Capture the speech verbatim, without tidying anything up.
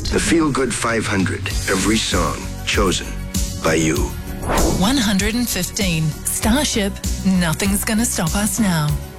The Feel Good five hundred. Every song chosen by you. one hundred fifteen. Starship, nothing's gonna stop us now.